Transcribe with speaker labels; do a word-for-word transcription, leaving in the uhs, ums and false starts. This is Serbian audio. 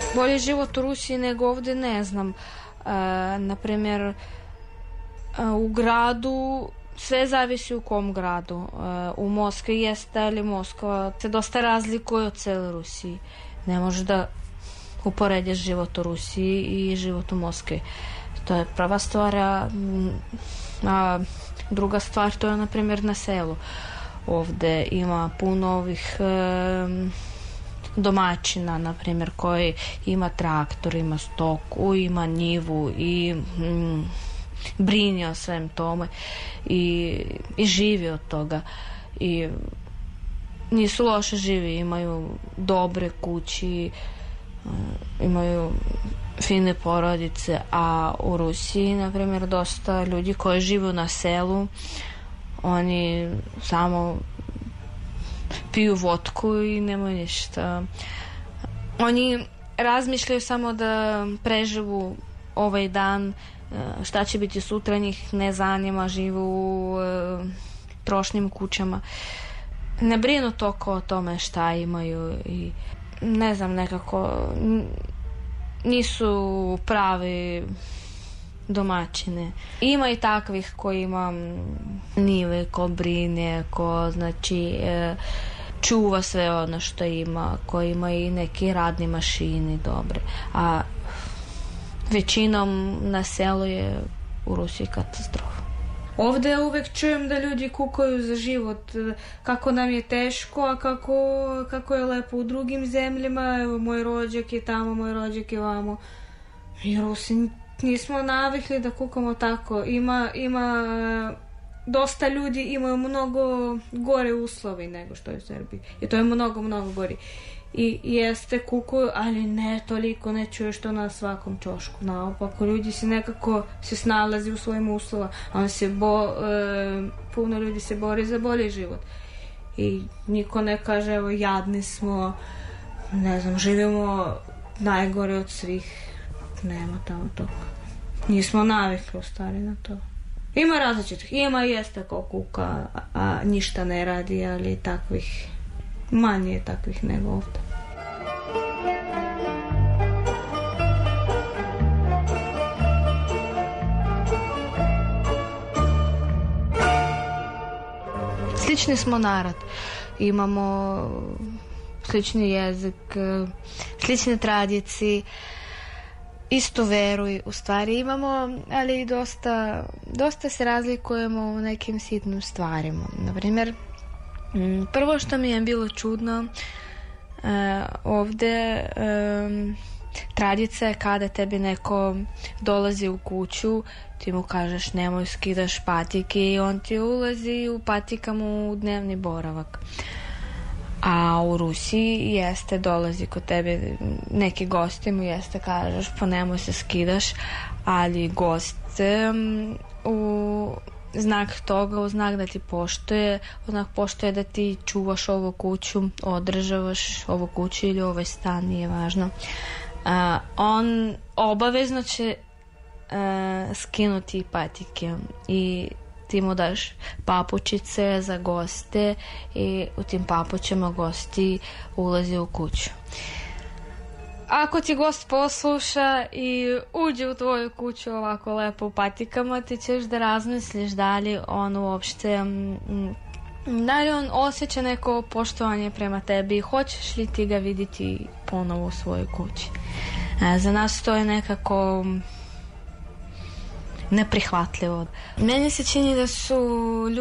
Speaker 1: Bolji život u Rusiji nego ovde ne znam. E, naprimjer, e, u gradu sve zavisi u kom gradu. E, u Moskvi jeste, ali Moskva se dosta razlikuje od cele Rusiji. Ne možeš da uporediš život u Rusiji i život u Moskvi. To je prva stvar, a, a druga stvar to je, na primjer, na selu. Ovde ima puno ovih e, domaćina, na primjer, koji ima traktor, ima stoku, ima njivu i mm, brini o svem tome i, i živi od toga. I nisu loše živi, imaju dobre kući, imaju fine porodice, a u Rusiji, na primjer, dosta ljudi koji žive na selu, oni samo piju vodku i nemaju ništa. Oni razmišljaju samo da preživu ovaj dan, šta će biti sutra, njih ne zanima, žive u e, trošnim kućama. Ne brinu toliko o tome šta imaju i ne znam, nekako nisu pravi domaćine. Ima i takvih koji ima nive, ko brine, ko znači e, čuva sve ono što ima, ko ima i neki radni mašini dobre. A većinom na selu je u Rusiji katastrofa.
Speaker 2: Ovde uvek čujem da ljudi kukaju za život, kako nam je teško, a kako, kako je lepo u drugim zemljama. Evo, moj rođak je tamo, moj rođak je vamo. Mi Rusi nismo navikli da kukamo tako. Ima, ima dosta ljudi imaju mnogo gore uslovi nego što je u Srbiji. I to je mnogo, mnogo gori. I jeste kukuju, ali ne toliko, ne čuješ to na svakom ćošku. Naopako, ljudi se nekako se snalazi u svojim uslova, a on se bo, e, puno ljudi se bori za bolji život. I niko ne kaže, evo, jadni smo, ne znam, živimo najgore od svih. Nema tamo toga. Nismo navikli u stvari na to. Ima različitih, ima i jeste ko kuka, a, a ništa ne radi, ali takvih manje je takvih nego ovde.
Speaker 1: Slični smo narod. Imamo slični jezik, slične tradicije, istu veru u stvari imamo, ali dosta, dosta se razlikujemo u nekim sitnim stvarima. Naprimjer, prvo što mi je bilo čudno uh, ovde um, tradicija je kada tebi neko dolazi u kuću, ti mu kažeš nemoj skidaš patike i on ti ulazi u patikama u dnevni boravak. A u Rusiji jeste dolazi kod tebe neki gosti mu jeste kažeš pa nemoj se skidaš, ali gost um, u znak toga, u znak da ti poštuje, u znak poštuje da ti čuvaš ovu kuću, održavaš ovu kuću ili ovaj stan, nije važno. Uh, on obavezno će uh, skinuti patike i ti mu daš papučice za goste i u tim papućama gosti ulazi u kuću. Ako ti gost posluša i uđe u tvoju kuću ovako lepo u patikama, ti ćeš da razmisliš da li on uopšte, da li on osjeća neko poštovanje prema tebi i hoćeš li ti ga vidjeti ponovo u svojoj kući. Za nas to je nekako neprihvatljivo. Meni se čini da su ljudi